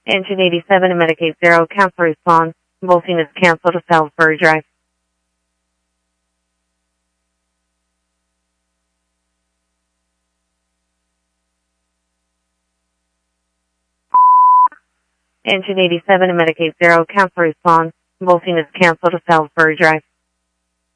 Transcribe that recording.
Engine 87 to Medicaid 0, cancel response. Bolting is canceled to Salisbury Drive. Engine 87 to Medicaid 0, cancel response. Bolting is canceled to Salisbury Drive.